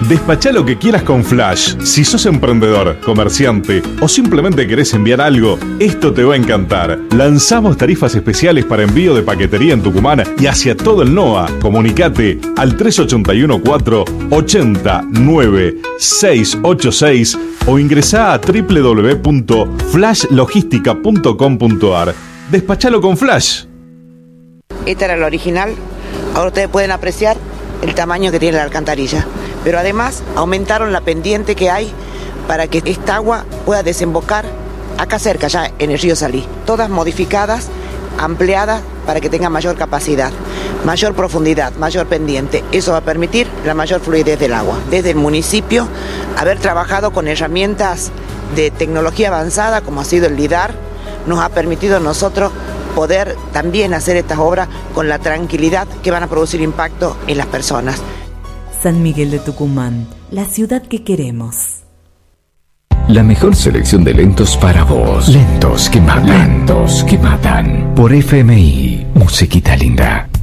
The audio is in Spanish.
Despachá lo que quieras con Flash. Si sos emprendedor, comerciante o simplemente querés enviar algo, esto te va a encantar. Lanzamos tarifas especiales para envío de paquetería en Tucumán y hacia todo el NOA. Comunicate al 3814-809686 o ingresá a www.flashlogistica.com.ar. Despachalo con Flash. Esta era la original. Ahora ustedes pueden apreciar el tamaño que tiene la alcantarilla. Pero además aumentaron la pendiente que hay para que esta agua pueda desembocar acá cerca, ya en el río Salí. Todas modificadas, ampliadas para que tenga mayor capacidad, mayor profundidad, mayor pendiente. Eso va a permitir la mayor fluidez del agua. Desde el municipio, haber trabajado con herramientas de tecnología avanzada, como ha sido el LIDAR, nos ha permitido a nosotros poder también hacer estas obras con la tranquilidad que van a producir impacto en las personas. San Miguel de Tucumán, la ciudad que queremos. La mejor selección de lentos para vos. Lentos que matan. Lentos que matan. Por FMI, musiquita linda.